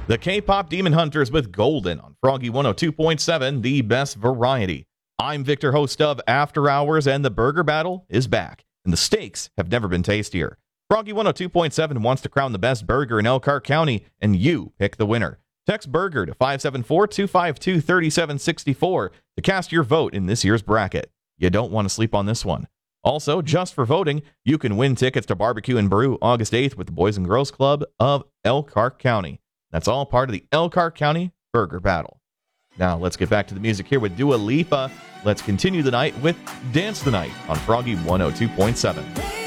The K-pop Demon Hunters with Golden on Froggy 102.7, the best variety. I'm Victor, host of After Hours, and the Burger Battle is back, and the steaks have never been tastier. Froggy 102.7 wants to crown the best burger in Elkhart County, and you pick the winner. Text BURGER to 574-252-3764 to cast your vote in this year's bracket. You don't want to sleep on this one. Also, just for voting, you can win tickets to Barbecue and Brew August 8th with the Boys and Girls Club of Elkhart County. That's all part of the Elkhart County Burger Battle. Now, let's get back to the music here with Dua Lipa. Let's continue the night with Dance the Night on Froggy 102.7.